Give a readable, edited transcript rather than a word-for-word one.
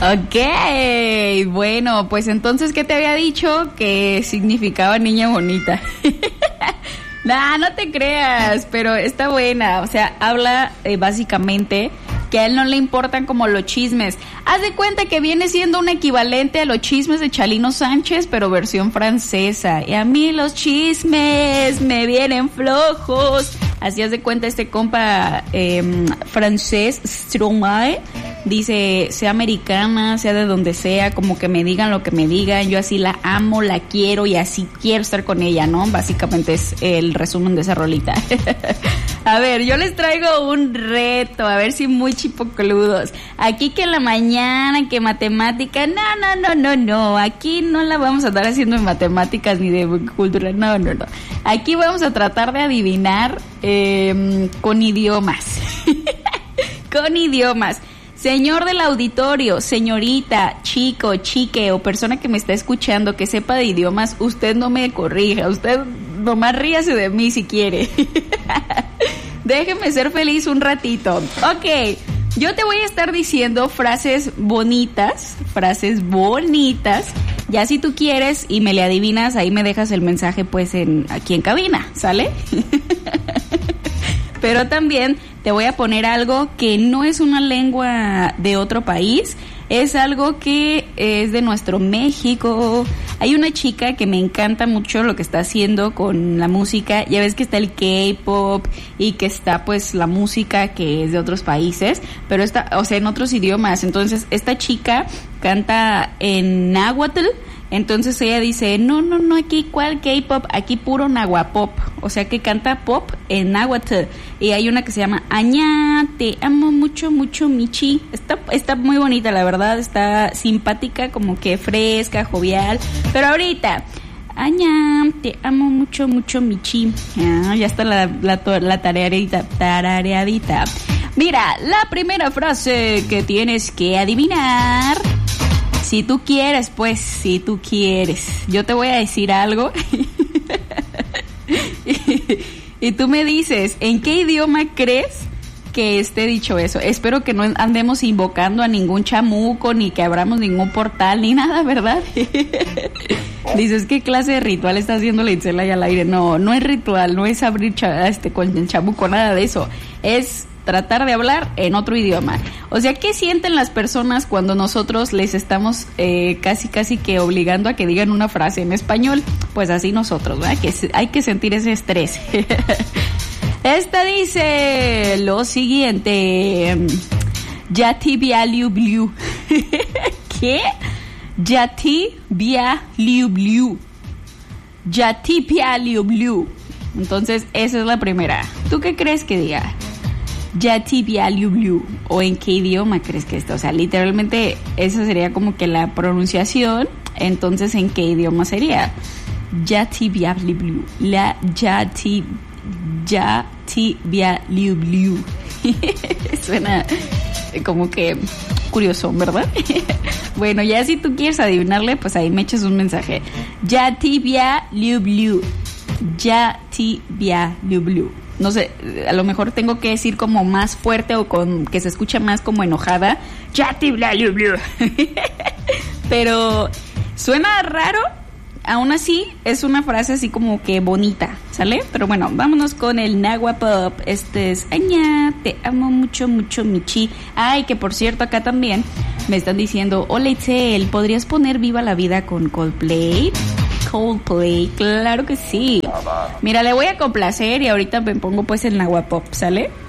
Ok, bueno, pues entonces, ¿qué te había dicho? Que significaba niña bonita. Nah, no te creas, pero está buena. O sea, habla básicamente que a él no le importan como los chismes. Haz de cuenta que viene siendo un equivalente a los chismes de Chalino Sánchez, pero versión francesa. Y a mí los chismes me vienen flojos. Así haz de cuenta este compa francés, Stromae. Dice, sea americana, sea de donde sea, como que me digan lo que me digan, yo así la amo, la quiero y así quiero estar con ella, ¿no? Básicamente es el resumen de esa rolita. A ver, yo les traigo un reto, a ver si muy chipocludos. Aquí que en la mañana, que matemática, no, aquí no la vamos a estar haciendo en matemáticas ni de cultura, no. Aquí vamos a tratar de adivinar con idiomas. Con idiomas. Señor del auditorio, señorita, chico, chique o persona que me está escuchando que sepa de idiomas, usted no me corrija, usted nomás ríase de mí si quiere. Déjeme ser feliz un ratito. Ok, yo te voy a estar diciendo frases bonitas, ya si tú quieres y me le adivinas, ahí me dejas el mensaje pues aquí en cabina, ¿sale? Pero también te voy a poner algo que no es una lengua de otro país, es algo que es de nuestro México. Hay una chica que me encanta mucho lo que está haciendo con la música. Ya ves que está el K-pop y que está pues la música que es de otros países, pero está, o sea, en otros idiomas. Entonces, esta chica canta en náhuatl. Entonces ella dice, no, aquí cuál K-pop, aquí puro nahuapop, o sea que canta pop en náhuatl. Y hay una que se llama Añá, te amo mucho, mucho, Michi. Está muy bonita, la verdad, está simpática, como que fresca, jovial. Pero ahorita, Añá, te amo mucho, mucho, Michi. Ya está la tarareadita. Mira, la primera frase que tienes que adivinar... Si tú quieres, pues, si tú quieres. Yo te voy a decir algo. Y tú me dices, ¿en qué idioma crees que esté dicho eso? Espero que no andemos invocando a ningún chamuco, ni que abramos ningún portal, ni nada, ¿verdad? Dices, ¿qué clase de ritual está haciendo la Itzel ahí al aire? No es ritual, no es abrir con el chamuco, nada de eso. Es... tratar de hablar en otro idioma. O sea, ¿qué sienten las personas cuando nosotros les estamos casi que obligando a que digan una frase en español? Pues así nosotros, ¿verdad? Que hay que sentir ese estrés. Esta dice lo siguiente. Yati bia liu bliu. ¿Qué? Yati bia liu bliu. Yati bia liu bliu. Entonces, esa es la primera. ¿Tú qué crees que diga? Yati bia liu bliu, o en qué idioma crees que está, o sea, literalmente esa sería como que la pronunciación, entonces en qué idioma sería Yati bia liu bliu, la Yati bia liu bliu. Suena como que curioso, ¿verdad? Bueno, ya si tú quieres adivinarle, pues ahí me echas un mensaje. Yati bia liu bliu, Yati bia liu bliu. No sé, a lo mejor tengo que decir como más fuerte o con que se escucha más como enojada. Pero suena raro, aún así es una frase así como que bonita, ¿sale? Pero bueno, vámonos con el nahuapop. Este es Añá, te amo mucho, mucho, Michi. Ay, que por cierto, acá también me están diciendo, hola Itzel, ¿podrías poner Viva la Vida con Coldplay? Claro que sí. Mira, le voy a complacer y ahorita me pongo pues el nahuapop, ¿sale?